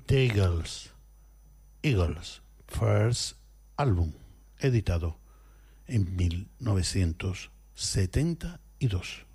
The Eagles. Eagles, First Album, editado en 1972.